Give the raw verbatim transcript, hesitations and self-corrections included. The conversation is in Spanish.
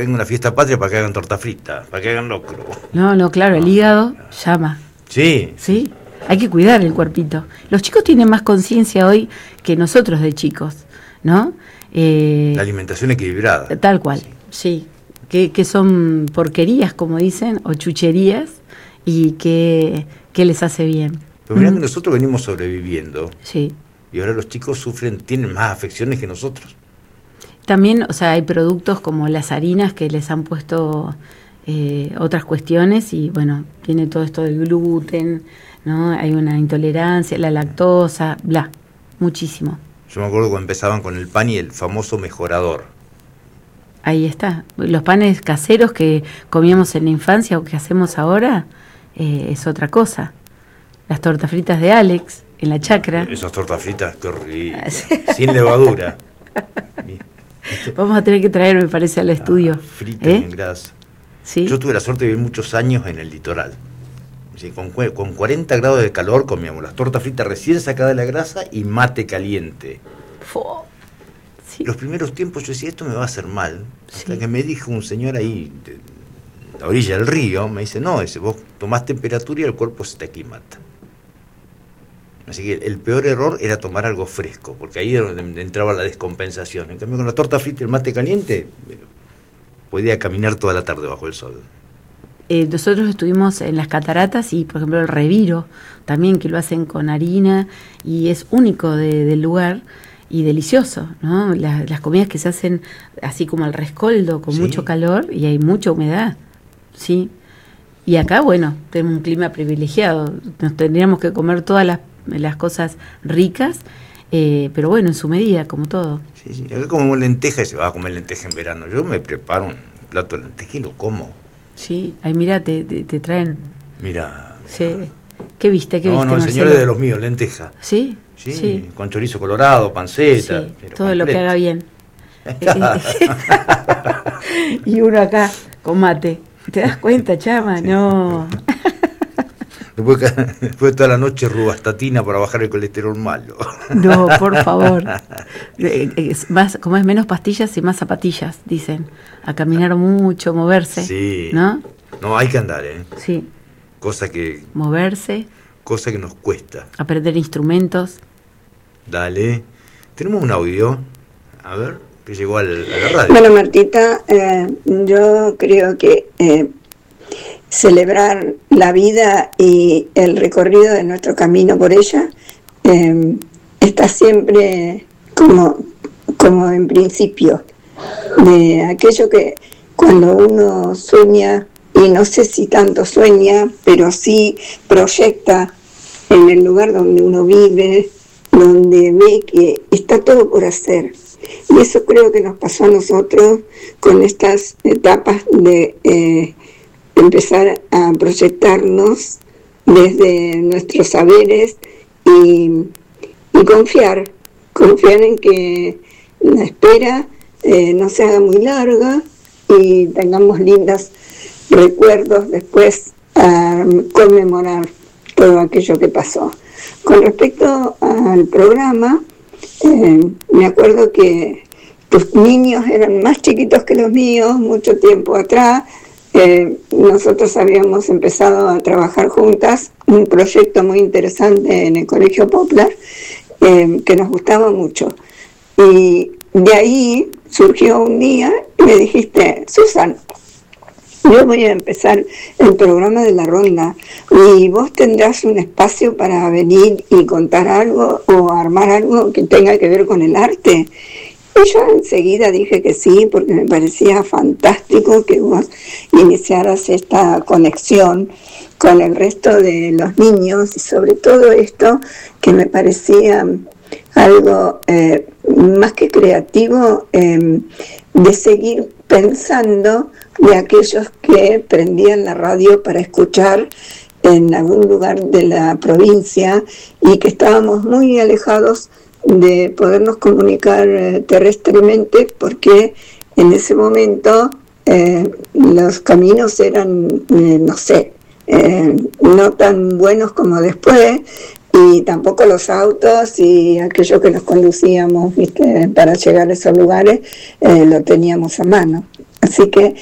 Tengo una fiesta patria para que hagan torta frita, para que hagan locro. No, no, claro, el hígado llama. Sí. Sí, hay que cuidar el cuerpito. Los chicos tienen más conciencia hoy que nosotros de chicos, ¿no? Eh, La alimentación equilibrada. Tal cual, sí. sí. Que, que son porquerías, como dicen, o chucherías, y que, que les hace bien. Pero mirá mm. que nosotros venimos sobreviviendo. Sí. Y ahora los chicos sufren, tienen más afecciones que nosotros. También, o sea, hay productos como las harinas que les han puesto eh, otras cuestiones y, bueno, tiene todo esto del gluten, ¿no? Hay una intolerancia, la lactosa, bla, muchísimo. Yo me acuerdo cuando empezaban con el pan y el famoso mejorador. Ahí está. Los panes caseros que comíamos en la infancia o que hacemos ahora eh, es otra cosa. Las tortas fritas de Alex en la chacra. Esas tortas fritas, qué horrible. Sin levadura. Vamos a tener que traer, me parece, al estudio. Ah, fritas ¿Eh? en grasa. ¿Sí? Yo tuve la suerte de vivir muchos años en el litoral. Sí, con, con cuarenta grados de calor comíamos las tortas fritas recién sacadas de la grasa y mate caliente. Fo. Sí. Los primeros tiempos yo decía, esto me va a hacer mal. Hasta Sí. que me dijo un señor ahí, de la orilla del río, me dice, no, dice, vos tomás temperatura y el cuerpo se te aclimata. Así que el peor error era tomar algo fresco, porque ahí era donde entraba la descompensación. En cambio, con la torta frita y el mate caliente, podía caminar toda la tarde bajo el sol. Eh, nosotros estuvimos en las cataratas y, por ejemplo, el reviro, también que lo hacen con harina y es único de, del lugar y delicioso, ¿no? Las, las comidas que se hacen así como al rescoldo, con Sí. mucho calor y hay mucha humedad, ¿sí? Y acá, bueno, tenemos un clima privilegiado, nos tendríamos que comer todas las, las cosas ricas, eh, pero bueno, en su medida, como todo. Sí, sí. Acá comemos lenteja y se va a comer lenteja en verano. Yo me preparo un plato de lenteja y lo como. Sí, ay, mira, te, te, te traen... Mira. Sí. ¿Qué viste? ¿Qué no, viste, no, el Marcelo? señor es de los míos, lenteja. ¿Sí? Sí, Sí. con chorizo colorado, panceta. Sí, pero todo lo que completo. haga bien. Y uno acá con mate. ¿Te das cuenta, chama? Sí. No. Después, después toda la noche rubastatina para bajar el colesterol malo. No, por favor. Es más, como es menos pastillas y más zapatillas, dicen. A caminar mucho, moverse. Sí. ¿No? No, hay que andar, ¿eh? Sí. Cosa que, Moverse, cosa que nos cuesta. aprender instrumentos. Dale. Tenemos un audio. A ver, que llegó al, a la radio. Bueno, Martita, eh, yo creo que eh, celebrar la vida y el recorrido de nuestro camino por ella eh, está siempre como, como en principio, de aquello que cuando uno sueña, y no sé si tanto sueña, pero sí proyecta en el lugar donde uno vive, donde ve que está todo por hacer. Y eso creo que nos pasó a nosotros con estas etapas de eh, empezar a proyectarnos desde nuestros saberes y, y confiar, confiar en que la espera eh, no se haga muy larga y tengamos lindos recuerdos después a conmemorar todo aquello que pasó. Con respecto al programa, eh, me acuerdo que tus niños eran más chiquitos que los míos, mucho tiempo atrás. Eh, nosotros habíamos empezado a trabajar juntas un proyecto muy interesante en el Colegio Poplar, eh, que nos gustaba mucho. Y de ahí surgió un día y me dijiste, Susan, yo voy a empezar el programa de la ronda y vos tendrás un espacio para venir y contar algo o armar algo que tenga que ver con el arte. Y yo enseguida dije que sí, porque me parecía fantástico que vos iniciaras esta conexión con el resto de los niños y sobre todo esto que me parecía algo eh, más que creativo, eh, de seguir pensando de aquellos que prendían la radio para escuchar en algún lugar de la provincia y que estábamos muy alejados de podernos comunicar eh, terrestremente porque en ese momento eh, los caminos eran, eh, no sé, eh, no tan buenos como después y tampoco los autos y aquello que nos conducíamos, ¿viste? Para llegar a esos lugares eh, lo teníamos a mano. Así que